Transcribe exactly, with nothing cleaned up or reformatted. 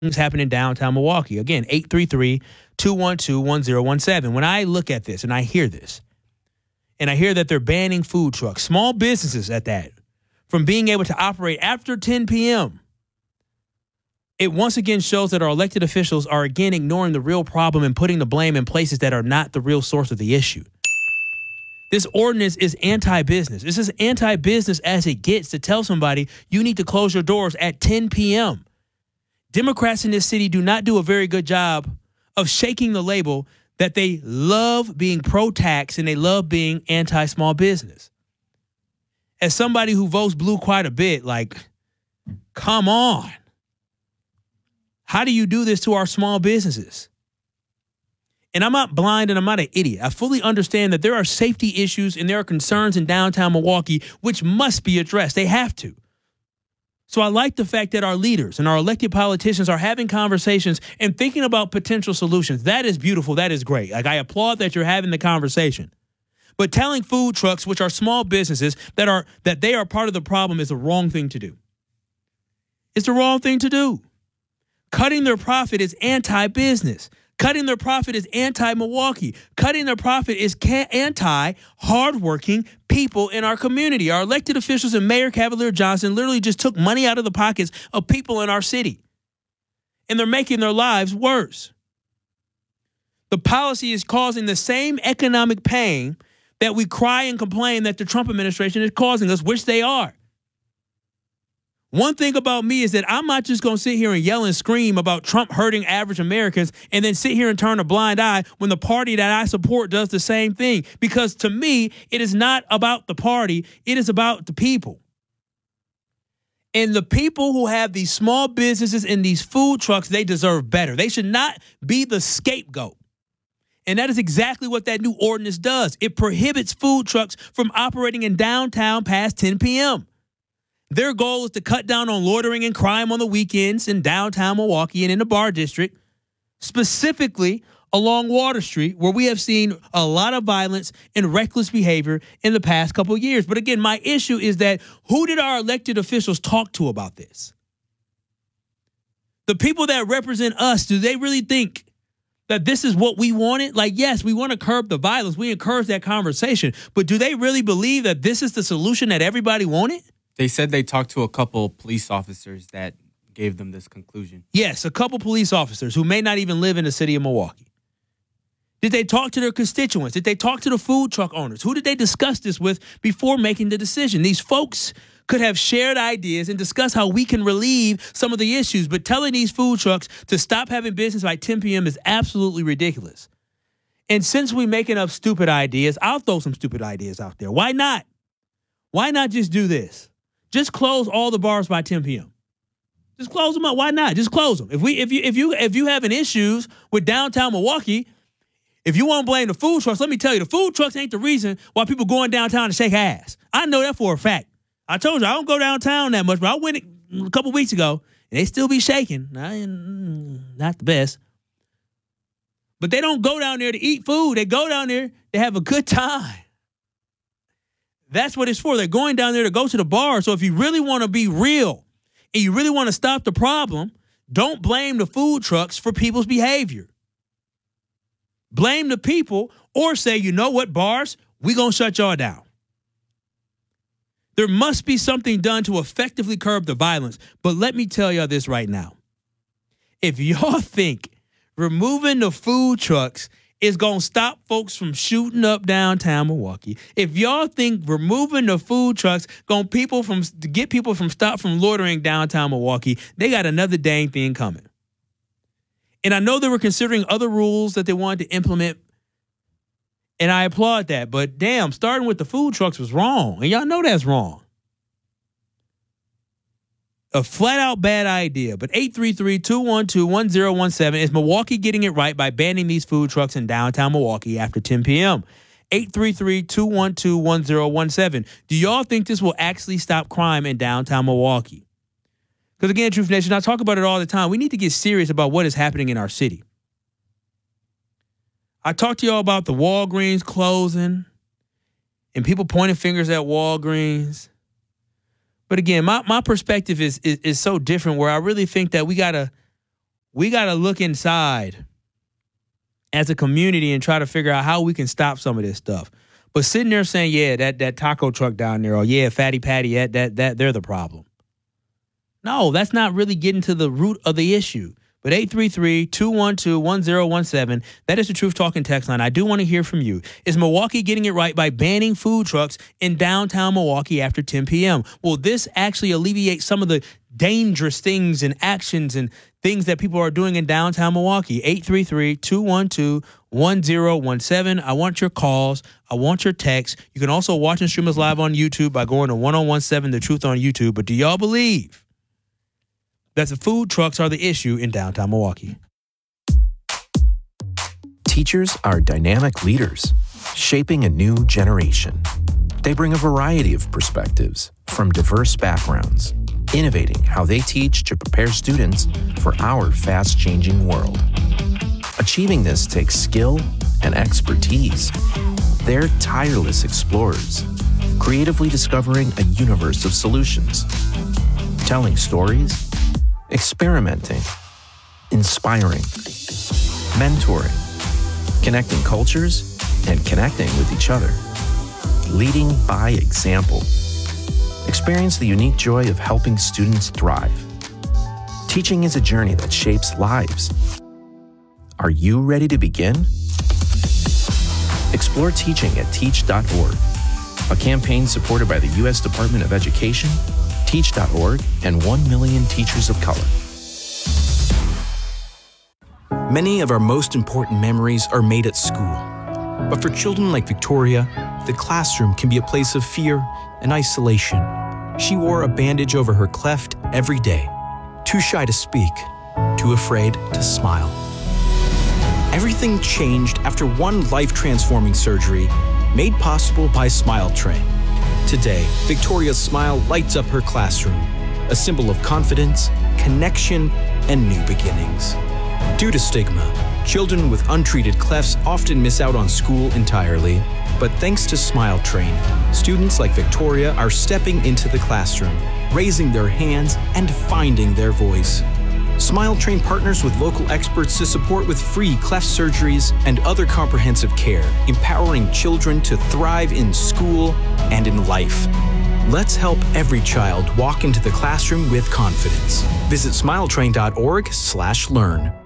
happen in downtown Milwaukee. Again, eight three three, two one two, one zero one seven. When I look at this and I hear this, and I hear that they're banning food trucks, small businesses at that, from being able to operate after ten p.m., it once again shows that our elected officials are again ignoring the real problem and putting the blame in places that are not the real source of the issue. This ordinance is anti-business. This is anti-business as it gets to tell somebody you need to close your doors at ten p.m. Democrats in this city do not do a very good job of shaking the label that they love being pro-tax and they love being anti-small business. As somebody who votes blue quite a bit, like, come on. How do you do this to our small businesses? And I'm not blind and I'm not an idiot. I fully understand that there are safety issues and there are concerns in downtown Milwaukee which must be addressed. They have to. So I like the fact that our leaders and our elected politicians are having conversations and thinking about potential solutions. That is beautiful. That is great. Like, I applaud that you're having the conversation. But telling food trucks, which are small businesses, that are that they are part of the problem is the wrong thing to do. It's the wrong thing to do. Cutting their profit is anti-business. Cutting their profit is anti-Milwaukee. Cutting their profit is ca- anti-hardworking people in our community. Our elected officials and Mayor Cavalier Johnson literally just took money out of the pockets of people in our city. And they're making their lives worse. The policy is causing the same economic pain that we cry and complain that the Trump administration is causing us, which they are. One thing about me is that I'm not just going to sit here and yell and scream about Trump hurting average Americans and then sit here and turn a blind eye when the party that I support does the same thing. Because to me, it is not about the party. It is about the people. And the people who have these small businesses and these food trucks, they deserve better. They should not be the scapegoat. And that is exactly what that new ordinance does. It prohibits food trucks from operating in downtown past ten p.m. Their goal is to cut down on loitering and crime on the weekends in downtown Milwaukee and in the Bar District, specifically along Water Street, where we have seen a lot of violence and reckless behavior in the past couple of years. But again, my issue is that who did our elected officials talk to about this? The people that represent us, do they really think that this is what we wanted? Like, yes, we want to curb the violence. We encourage that conversation. But do they really believe that this is the solution that everybody wanted? They said they talked to a couple police officers that gave them this conclusion. Yes, a couple police officers who may not even live in the city of Milwaukee. Did they talk to their constituents? Did they talk to the food truck owners? Who did they discuss this with before making the decision? These folks could have shared ideas and discuss how we can relieve some of the issues, but telling these food trucks to stop having business by ten p.m. is absolutely ridiculous. And since we're making up stupid ideas, I'll throw some stupid ideas out there. Why not? Why not just do this? Just close all the bars by ten p.m. Just close them up. Why not? Just close them. If we, if you, if you, if you having issues with downtown Milwaukee, if you want to blame the food trucks, let me tell you, the food trucks ain't the reason why people going downtown to shake ass. I know that for a fact. I told you I don't go downtown that much, but I went a couple weeks ago and they still be shaking. I, not the best, but they don't go down there to eat food. They go down there to have a good time. That's what it's for. They're going down there to go to the bar. So if you really want to be real and you really want to stop the problem, don't blame the food trucks for people's behavior. Blame the people or say, you know what, bars, we going to shut y'all down. There must be something done to effectively curb the violence. But let me tell y'all this right now. If y'all think removing the food trucks is going to stop folks from shooting up downtown Milwaukee, if y'all think removing the food trucks going people from to get people from stop from loitering downtown Milwaukee, they got another dang thing coming. And I know they were considering other rules that they wanted to implement, and I applaud that. But damn, starting with the food trucks was wrong, and y'all know that's wrong. A flat-out bad idea. But eight three three, two one two, one zero one seven is Milwaukee getting it right by banning these food trucks in downtown Milwaukee after ten p.m. eight three three, two one two, one zero one seven. Do y'all think this will actually stop crime in downtown Milwaukee? Because again, Truth Nation, I talk about it all the time. We need to get serious about what is happening in our city. I talked to y'all about the Walgreens closing and people pointing fingers at Walgreens. But again, my, my perspective is, is is so different, where I really think that we got to we got to look inside as a community and try to figure out how we can stop some of this stuff. But sitting there saying, yeah, that that taco truck down there, or yeah, Fatty Patty, that that that they're the problem. No, that's not really getting to the root of the issue. But eight three three, two one two, one zero one seven, that is the Truth Talking text line. I do want to hear from you. Is Milwaukee getting it right by banning food trucks in downtown Milwaukee after ten p.m.? Will this actually alleviate some of the dangerous things and actions and things that people are doing in downtown Milwaukee? eight three three, two one two, one zero one seven. I want your calls. I want your texts. You can also watch and stream us live on YouTube by going to one oh one seven The Truth on YouTube. But do y'all believe that the food trucks are the issue in downtown Milwaukee? Teachers are dynamic leaders, shaping a new generation. They bring a variety of perspectives from diverse backgrounds, innovating how they teach to prepare students for our fast-changing world. Achieving this takes skill and expertise. They're tireless explorers, creatively discovering a universe of solutions, telling stories, experimenting, inspiring, mentoring, connecting cultures, and connecting with each other. Leading by example. Experience the unique joy of helping students thrive. Teaching is a journey that shapes lives. Are you ready to begin? Explore teaching at teach dot org, a campaign supported by the U S Department of Education, teach dot org, and one million teachers of color. Many of our most important memories are made at school. But for children like Victoria, the classroom can be a place of fear and isolation. She wore a bandage over her cleft every day, too shy to speak, too afraid to smile. Everything changed after one life-transforming surgery made possible by Smile Train. Today, Victoria's smile lights up her classroom, a symbol of confidence, connection, and new beginnings. Due to stigma, children with untreated clefts often miss out on school entirely. But thanks to Smile Train, students like Victoria are stepping into the classroom, raising their hands, and finding their voice. Smile Train partners with local experts to support with free cleft surgeries and other comprehensive care, empowering children to thrive in school and in life. Let's help every child walk into the classroom with confidence. Visit smile train dot org slash learn.